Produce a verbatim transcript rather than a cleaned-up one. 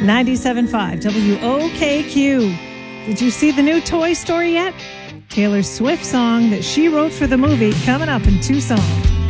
ninety-seven point five W O K Q. Did you see the new Toy Story yet? Taylor Swift song that she wrote for the movie coming up in two songs.